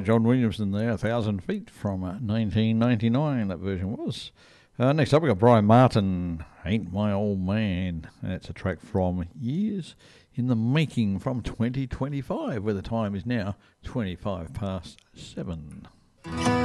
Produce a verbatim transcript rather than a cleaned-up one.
John Williamson there, A Thousand Feet from uh, nineteen ninety-nine, that version was. Uh, next up, we've got Brian Martin, Ain't My Old Man. That's a track from Years in the Making from twenty twenty-five, where the time is now twenty-five past seven.